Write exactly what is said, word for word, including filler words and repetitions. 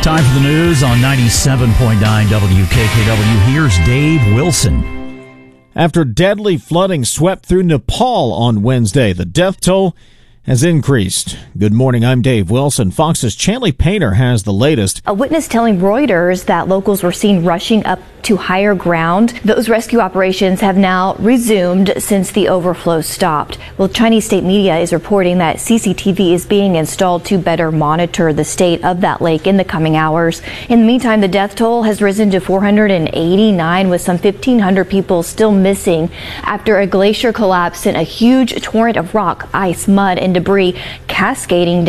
Time for the news on ninety-seven point nine W K K W. Here's Dave Wilson. After deadly flooding swept through Nepal on Wednesday, the death toll has increased. Good morning, I'm Dave Wilson. Fox's Chanley Painter has the latest. A witness telling Reuters that locals were seen rushing up to higher ground. Those rescue operations have now resumed since the overflow stopped. Well, Chinese state media is reporting that C C T V is being installed to better monitor the state of that lake in the coming hours. In the meantime, the death toll has risen to four hundred eighty-nine, with some fifteen hundred people still missing after a glacier collapse sent a huge torrent of rock, ice, mud, and debris cascading down